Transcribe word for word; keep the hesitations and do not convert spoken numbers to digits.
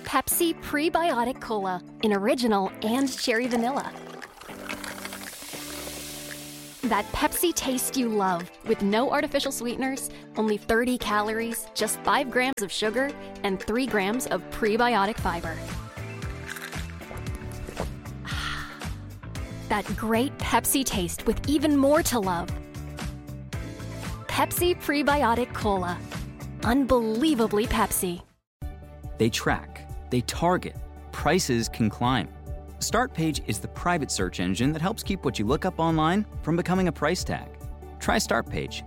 Pepsi Prebiotic Cola in original and cherry vanilla. That Pepsi taste you love, with no artificial sweeteners, only thirty calories, just five grams of sugar, and three grams of prebiotic fiber. That great Pepsi taste with even more to love. Pepsi Prebiotic Cola. Unbelievably Pepsi. They track, they target, prices can climb. Startpage is the private search engine that helps keep what you look up online from becoming a price tag. Try Startpage